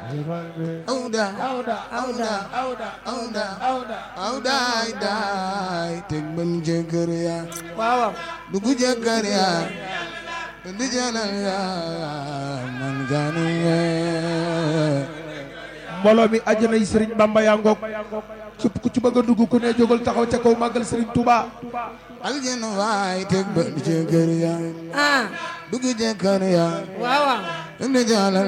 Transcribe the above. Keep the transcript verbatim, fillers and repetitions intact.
awda awda awda awda awda day teg ban jëkkër ya waaw dugg jëkkër ya du jalal ya man ganu mbooloo mi àjjana yi Serigne Bamba yaa ngoog képp ku ci bëgg a dugg ku ne jógal taxaw ca kaw màggal Serigne Touba aljana waay teg ban jëkkër ya ah dugg jëkkër ya waaw du jalal